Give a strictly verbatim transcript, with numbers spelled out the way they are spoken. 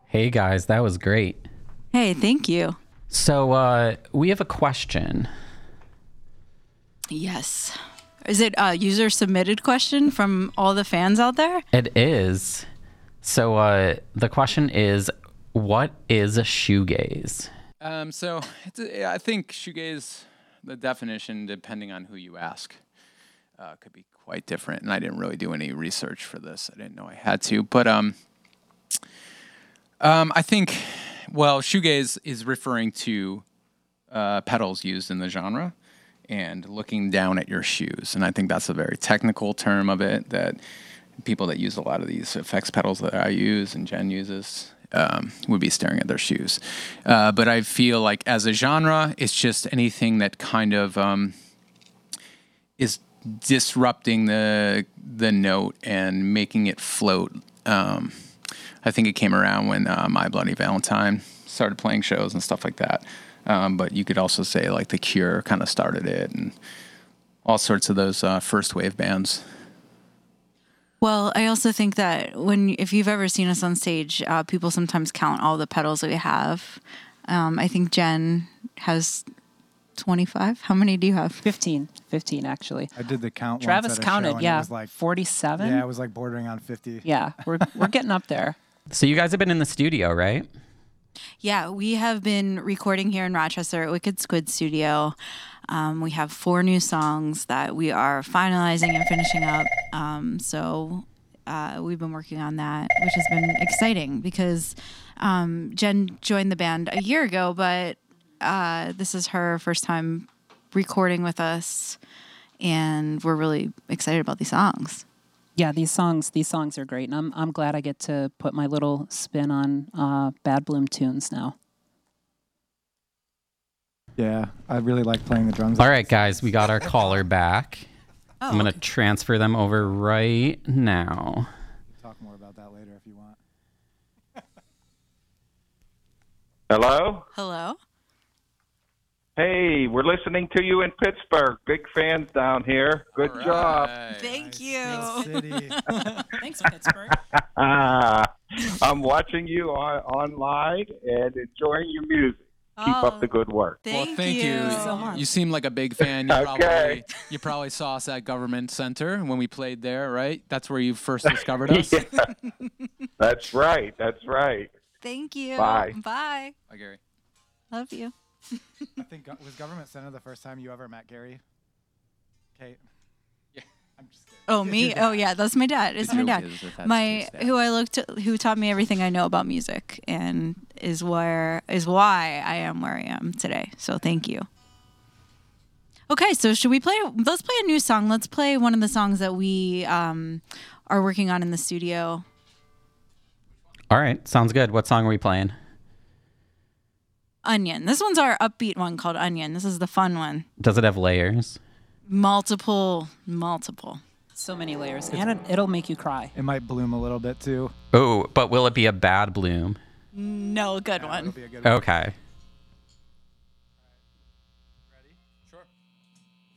Hey guys, that was great. Hey, thank you. So uh, we have a question. Yes. Is it a user submitted question from all the fans out there? It is. So uh, the question is, what is a shoegaze? Um, so it's a, I think shoegaze, the definition, depending on who you ask, uh, could be quite different. And I didn't really do any research for this. I didn't know I had to. But um, um, I think, well, shoegaze is referring to uh, pedals used in the genre and looking down at your shoes. And I think that's a very technical term of it that people that use a lot of these effects pedals that I use and Jen uses um, would be staring at their shoes. Uh, but I feel like as a genre, it's just anything that kind of um, is disrupting the the note and making it float. Um, I think it came around when uh, My Bloody Valentine started playing shows and stuff like that. Um, but you could also say like The Cure kind of started it and all sorts of those uh, first wave bands. Well, I also think that when, if you've ever seen us on stage, uh, people sometimes count all the pedals that we have. Um, I think Jen has twenty-five. How many do you have? fifteen. fifteen, actually. I did the count Travis once at a counted, show, and yeah. It was like forty-seven? Yeah, it was like bordering on fifty. Yeah, we're we're getting up there. So you guys have been in the studio, right? Yeah, we have been recording here in Rochester at Wicked Squid Studio. Um, we have four new songs that we are finalizing and finishing up. Um, so uh, we've been working on that, which has been exciting because um, Jen joined the band a year ago, but uh, this is her first time recording with us, and we're really excited about these songs. Yeah, these songs these songs are great, and I'm I'm glad I get to put my little spin on uh, Bad Bloom tunes now. Yeah, I really like playing the drums. All right, guys, we got our caller back. Oh, I'm going to okay. transfer them over right now. Talk more about that later if you want. Hello? Hello. Hey, we're listening to you in Pittsburgh. Big fans down here. Good All job. right. Thank Nice. you. City. Thanks, Pittsburgh. I'm watching you on, online and enjoying your music. Keep Oh, up the good work. Thank, well, thank you. you. so much. You seem like a big fan. You, Okay. probably, you probably saw us at Government Center when we played there, right? That's where you first discovered us. Yeah. That's right. That's right. Thank you. Bye. Bye. Bye, Gary. Love you. I think go- was Government Center the first time you ever met Gary? Kate. Yeah. I'm just kidding. Oh, me? Oh, yeah. That's my dad. It's The my joke dad. is that that's My Kate's dad. who I looked who taught me everything I know about music and is where is why I am where I am today. So thank you. Okay, so should we play? Let's play a new song. Let's play one of the songs that we um, are working on in the studio. All right, sounds good. What song are we playing? Onion. This one's our upbeat one called Onion. This is the fun one. Does it have layers? Multiple, multiple. So many layers, and it, it'll make you cry. It might bloom a little bit too. Oh, but will it be a bad bloom? No, good It'll one. be a good one. Okay.